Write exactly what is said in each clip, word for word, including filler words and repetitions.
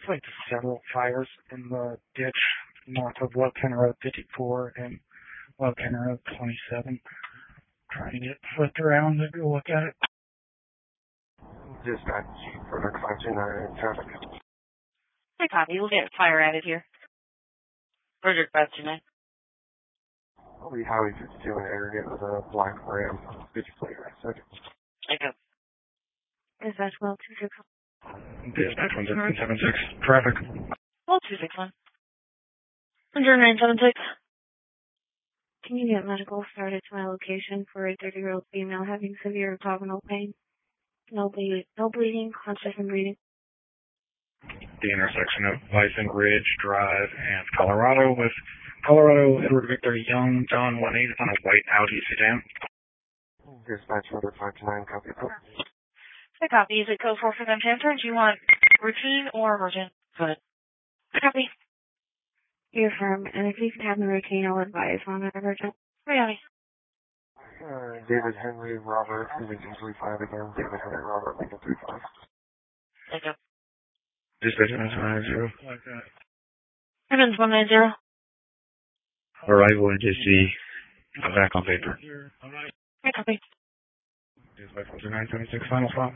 It's like several fires in the ditch north of Love County Road fifty-four and Love County Road twenty-seven. Trying to get flipped around to go look at it. Dispatch, Frederick five two nine, traffic. Hey, copy. We'll get fire added here. Frederick five two nine. Lee Highway fifty-two in the area with a black Ram. Could you play right second? Echo. Dispatch, well, two six one. Dispatch one zero seven six, traffic. Well, two six one. one zero nine seven six. Can you get medical started to my location for a thirty-year-old female having severe abdominal pain? No bleeding, no bleeding, conscious and breathing. The intersection of Bison Ridge Drive and Colorado with Colorado Edward Victor Young John one eight on a white Audi sedan. Dispatch Frederick five two nine, copy. The copy. Is it code four for them to enter? Do you want routine or emergent? Good. Copy. You're firm, and if you can have the routine, I'll advise on an emergent. Really? Uh, David Henry Robert, Lincoln three five again. David Henry Robert, Lincoln three five. Thank you. Dispatch one nine zero. Evans one nine zero. Arrival at J C. I'm back on paper. Hey, copy. Dispatch one two nine seven six, final spot.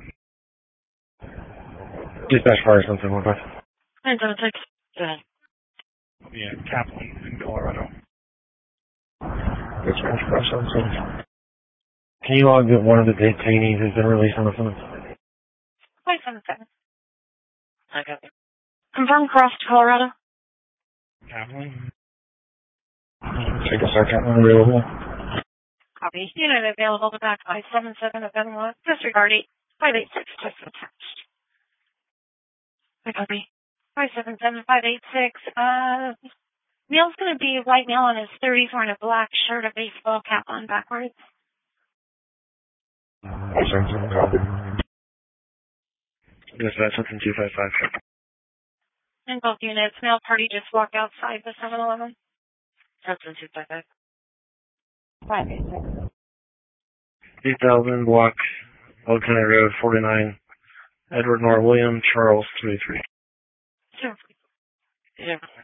Dispatch fire something one five. nine seven six. Go ahead. Yeah, Kaplan in Colorado. Dispatch five seven seven. Can you log that one of the detainees has been released on the phone? five seven seven. I copy. Confirm cross to Colorado. Kaplan. Take a second, unavailable. Copy. Unit available to back five seven seven of M one. Disregard eight five eight six just attached. I copy. five seven seven five eight six. Uh, Neil's going to be white male in his thirties wearing a black shirt, a baseball cap on backwards. Dispatch something two five five. In both units, male party just walked outside the seven eleven. Something two five five. five eight six. eight thousand block, Old County Road forty-nine, Edward Nor William, Charles three three. Sure. Yeah.